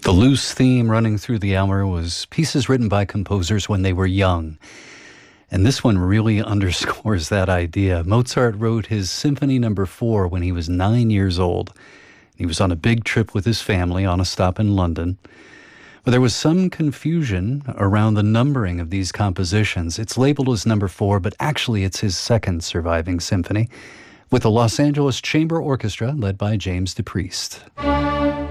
The loose theme running through the hour was pieces written by composers when they were young. And this one really underscores that idea. Mozart wrote his Symphony No. 4 when he was 9 years old. He was on a big trip with his family on a stop in London. But there was some confusion around the numbering of these compositions. It's labeled as No. 4, but actually it's his second surviving symphony, with the Los Angeles Chamber Orchestra led by James DePriest.